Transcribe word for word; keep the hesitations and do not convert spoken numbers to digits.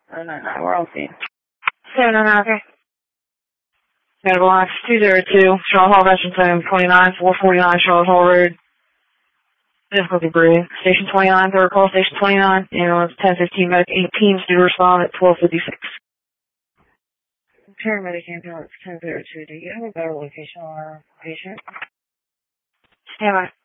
Oh, no, no, we're on scene. seven oh nine, okay. Medical Lines two oh two, Charlotte Hall Veterans Home, twenty-nine four forty-nine Charlotte Hall Road. Difficulty breathing. Station twenty-nine, third call, Station twenty-nine. Ambulance ten fifteen, medic eighteen, due to respond at twelve fifty-six. Paramedic ambulance ten oh two, do you have a better location on our patient? Stand by.